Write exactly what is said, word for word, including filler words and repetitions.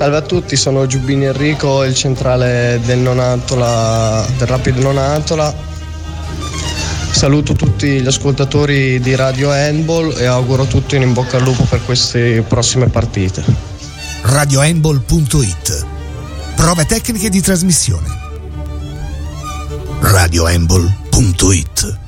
Salve a tutti, sono Giubbini Enrico, il centrale del Nonantola, del Rapido Nonantola. Saluto tutti gli ascoltatori di Radio Handball e auguro a tutti un in bocca al lupo per queste prossime partite. radio handball punto it. Prove tecniche di trasmissione. radio handball punto it.